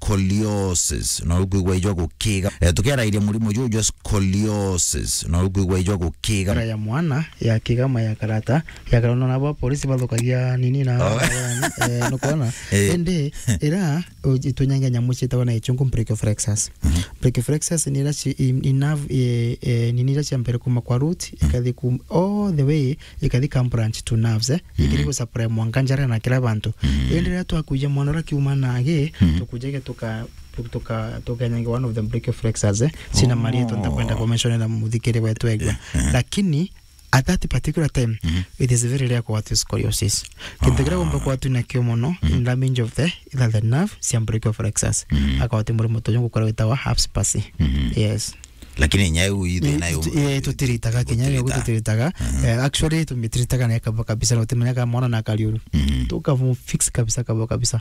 scoliosis no rugwigwa ijo gukiga tukera ile murimo jo scoliosis no rugwigwa ijo gukiga ya mwana ya kigama ya karata ya karona nabo polisi bathukagia nini na no kona ende era itonyange nyamuchi tabona ichungu brachioplexus brachioplexus ni rachi nerve nini rachi ampere kuma kwa root ikadi kum all the way ikadi come branch to nerves ikiri ko supply mwanganjara na kila bantu ende ratu akuja mwana ra kiumana age tukujege toka nyange one of the brachioplexus sina maria tutakwenda kumention na mudhikiri wetu egwa lakini at that particular time it is very rare kwa scoliosis kintegra kwamba kwa watu na kiomono in the range of the nerve si brachioplexus akawati muri motonyo kwa wita wa half space yes lakini nyayo ide nayo tutiritaga kinyayo tutiritaga actually tumitiritaga na kabisa na utemenya kama mwana na kaliuru tukavu fix kabisa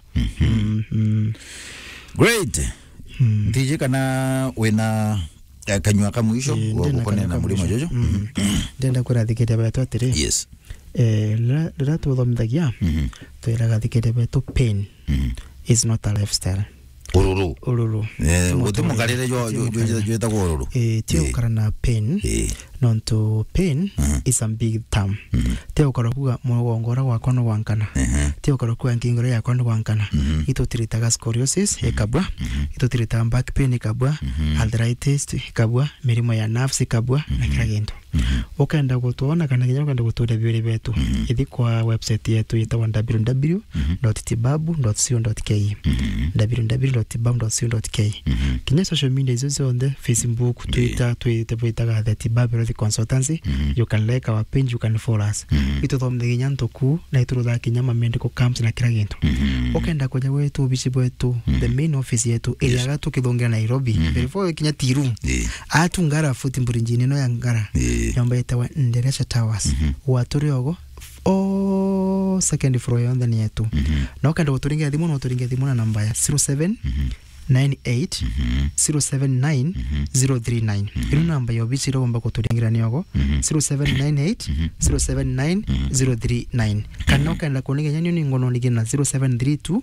great ndije kana wena kanywa kamwisho wakukone na mulimo jojo ndenda kurathikira beto atiri yes la tuthomithagia twiraga thikire beto pain is not a lifestyle ururu utimukarire jo ta ururu tio karana pain non to pain is a big term tio karakuga mugongora gwakwa no gwankana tio karakuga ngingore yakwa no gwankana itutiritaga scoliosis ekabwa itutiritaga back pain ekabwa arthritis ekabwa mirimo ya nerves ekabwa na kila kintu ukenda gutuona kana kinya ukenda guturia biure betu ithi kwa website yetu yitwa www.tibabu.co.ke www.tibabu.co.ke kinya social media izo zonde Facebook Twitter twitaga the Tibabu consultancy you can like our page you can follow us ituthomde kinya ntoku na iturutha kinya medical camps na kila kintu ukenda kuja wetu bishop wetu the main office yetu area gatu kithongira Nairobi before kinya tiru atungara futi mburinjini no yangara nyamba itawa Nderesha Towers waturi ogo second floor on the yetu na ukenda uturingia thimu na uturingia thimu na namba ya 07 98 079 039 ino namba yo bichiro gomba kuturingira niogo 0798 079 039 kana ukenda kuninga nyanyo ni ngono ligina 0732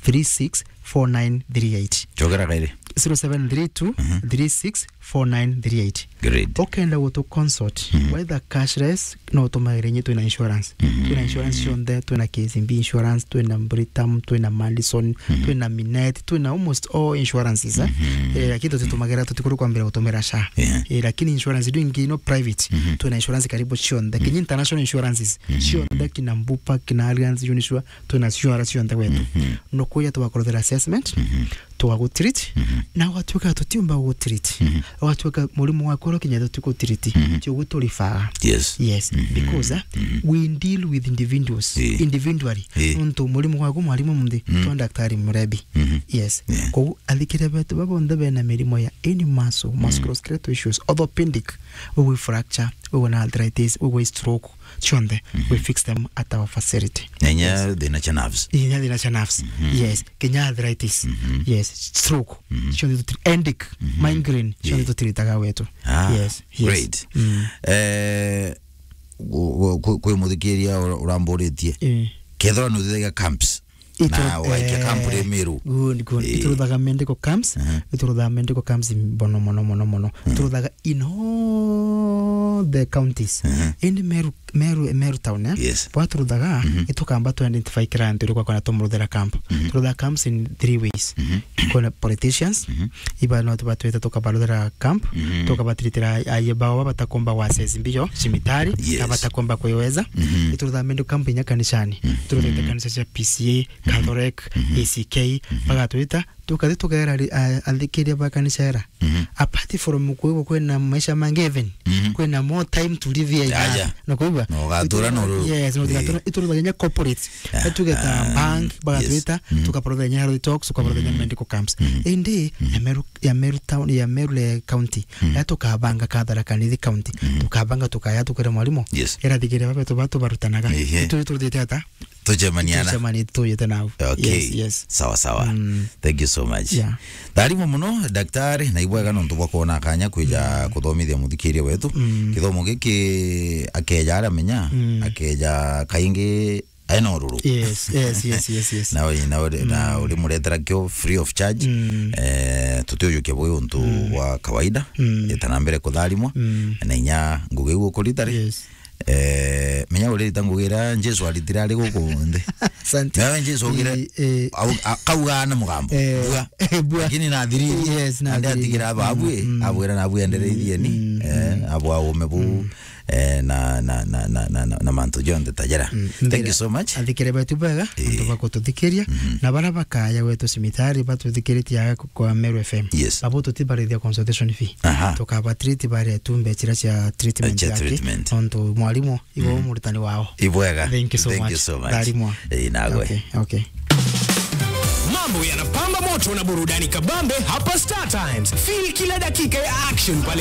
364938 chogera kaire 0732 364938 great okenda woto consult whether cashless no tomaire nyeto na insurance tuna insurance shonde tuna KCB insurance tuna Britam tuna Madison tuna Minet tuna almost all insurances kitu tutumagera tutikuru kwambira utomera sha lakini insurance doing no private tuna insurance karibu shonde kinyi international insurances shonde kina Mbupa kina Allianz Unisure tuna insurance shonde wetu no kuya tuwakorera assessment tuwagutreat na watuka tutimba gutreat watuka mulimo wakoro kinyado tukutreat cyuguturifa yes because we deal with individuals individually unto mulimo wako mwalimu mndi to daktari mrebi yes ko alikira betu babonda bena milimo ya any musculoskeletal issues orthopedic we fracture we arthritis we stroke chonde we fix them at our facility nenya de nerves yes kenya arthritis yes stroke chonde to endic migraine chonde to tritaga wetu yes great ko mudhikiria uramboretie kethwa nuthiga camps na waike kampure miru good ituruthaga medical camps ituruthaga medical camps mono ituruthaga in all the counties in Meru town paturuthaga itukamba to identify client uri kwa tomurudhera camp turuthaga camps in three ways kuna politicians iba no tubatueta tukabarudhera camp tukabatritira ayeba batakomba wasezi mbiyo cimitari abatakomba kweweza ituruthaga medical camp nya kanisani turuthaga kanisa cha PCA Catholic ACK bagatuita tukathi tukera athikiria bakanishera apart from kuigo kwena maisha mangeven kwena more time to live here no kuiba no gatura no yes no gatura ituruganya corporate tugeta bank bagatuita tukaprothenya health talks tukaprothenya medical camps indi ya Meru town ya Meru county tukabanga kathara kanithi county tukabanga tukaya tukere mwalimu era thikiria babetu batu barutanaga turutete ata tujemaniana tuyete now yes sawa thank you so much Darimo muno daktari na ibwega no ntubwa kuona kanya kwija kuthomithia muthikiria wetu kithomo giki akeja aramenya akeja kaingi aina ururu yes na uli muretera kyo free of charge tutioyo keboyo ntu wa kawaida etanambere kutharimwa na inya nguge guko litari menya ule litangugira Jesu alitirali gukunde asante na Jesu ogira kaugana mugambo bua lakini na thiri na ndatigira ababwe abwera na bwendereithie ni abo aumebu na manto jonde tajara. Thank you so much. Athikire batu bega ndo bakotuthikiria na bara bakaya wetu simitari batuthikiria kwa Meru FM. Abo tutibarithia consultation fee. Tukaba treat bare tumbe chira cha treatment yake onto mwalimu iwo murutani wao. Ibwega. Thank you so much. Darimo. Nagwe. Okay. Mambo yanapamba moto na burudani kabambe hapa Star Times. Feel kila dakika ya action pale